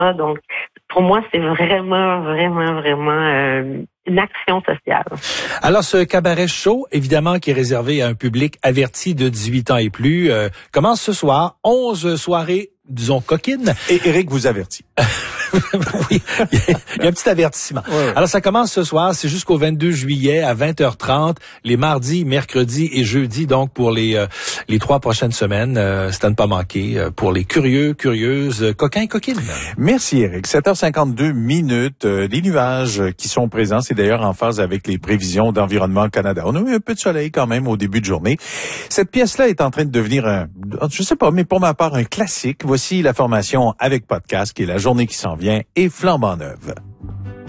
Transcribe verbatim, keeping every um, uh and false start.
Donc, pour moi, c'est vraiment, vraiment, vraiment euh, une action sociale. Alors, ce cabaret show, évidemment, qui est réservé à un public averti de dix-huit ans et plus, euh, commence ce soir, onze soirées, disons, coquines. Et Éric vous avertit. Oui, il y a un petit avertissement. Ouais, ouais. Alors, ça commence ce soir, c'est jusqu'au vingt-deux juillet à vingt heures trente, les mardis, mercredis et jeudis, donc pour les euh, les trois prochaines semaines. Euh, c'est à ne pas manquer euh, pour les curieux, curieuses, coquins et coquines. Merci Éric. sept heures cinquante-deux minutes. Euh, les nuages qui sont présents, c'est d'ailleurs en phase avec les prévisions d'Environnement Canada. On a eu un peu de soleil quand même au début de journée. Cette pièce-là est en train de devenir un, je sais pas, mais pour ma part, un classique. Voici la formation avec podcast, qui est la journée qui s'en vient et flambant neuve.